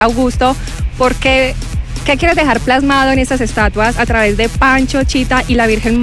Augusto, ¿qué quieres dejar plasmado en estas estatuas a través de Pancho, Chita y la Virgen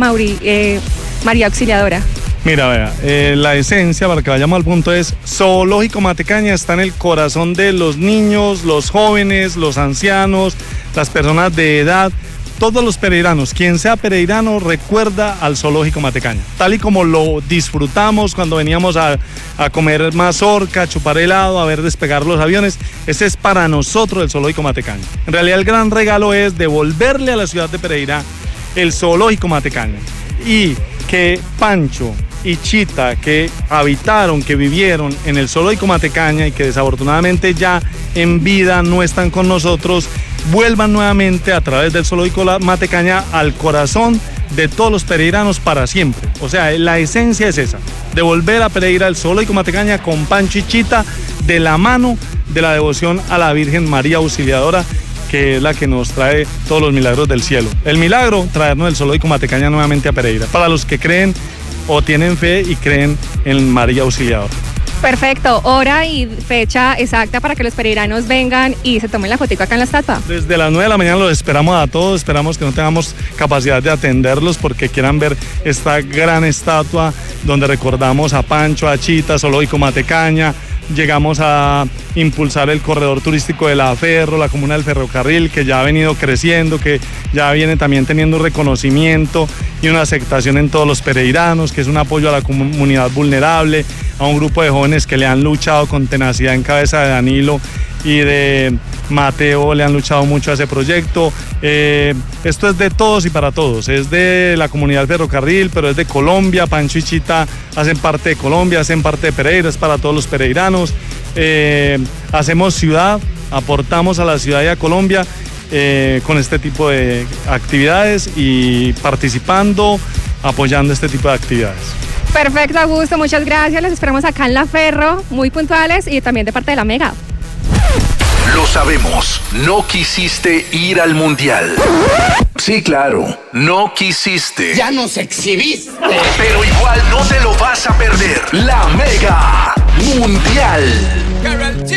María Auxiliadora? Mira, vea, la esencia, para que vayamos al punto, es Zoológico Matecaña está en el corazón de los niños, los jóvenes, los ancianos, las personas de edad, todos los pereiranos. Quien sea pereirano recuerda al Zoológico Matecaña, tal y como lo disfrutamos cuando veníamos a comer mazorca, a chupar helado, a ver despegar los aviones. Ese es para nosotros el Zoológico Matecaña. En realidad el gran regalo es devolverle a la ciudad de Pereira el Zoológico Matecaña, y que Pancho y Chita, que habitaron, que vivieron en el Zoológico Matecaña y que desafortunadamente ya en vida no están con nosotros, vuelvan nuevamente a través del Zoológico Matecaña al corazón de todos los pereiranos para siempre. O sea, la esencia es esa, devolver a Pereira el Zoológico Matecaña con Pancho y Chita, de la mano de la devoción a la Virgen María Auxiliadora, que es la que nos trae todos los milagros del cielo. El milagro, traernos el Zoológico Matecaña nuevamente a Pereira, para los que creen o tienen fe y creen en María Auxiliadora. Perfecto, hora y fecha exacta para que los pereiranos vengan y se tomen la fotico acá en la estatua. Desde las 9 de la mañana los esperamos a todos, esperamos que no tengamos capacidad de atenderlos porque quieran ver esta gran estatua donde recordamos a Pancho, a Chita, Zoológico Matecaña. Llegamos a impulsar el corredor turístico de la Ferro, la comuna del ferrocarril, que ya ha venido creciendo, que ya viene también teniendo un reconocimiento y una aceptación en todos los pereiranos, que es un apoyo a la comunidad vulnerable, a un grupo de jóvenes que le han luchado con tenacidad en cabeza de Danilo y de Mateo, le han luchado mucho a ese proyecto. Esto es de todos y para todos, es de la comunidad del ferrocarril, pero es de Colombia. Pancho y Chita hacen parte de Colombia, hacen parte de Pereira, es para todos los pereiranos. Hacemos ciudad, aportamos a la ciudad y a Colombia con este tipo de actividades y participando, apoyando este tipo de actividades. Perfecto, Augusto, muchas gracias. Les esperamos acá en la Ferro, muy puntuales, y también de parte de la Mega. Lo sabemos, no quisiste ir al Mundial. Sí, claro, no quisiste. Ya nos exhibiste. Pero igual no te lo vas a perder. La Mega Mundial.